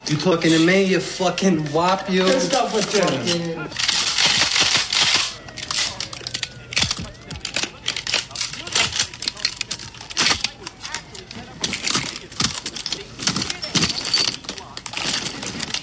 You talking to me, you fucking wop, you? Good stuff with Jim.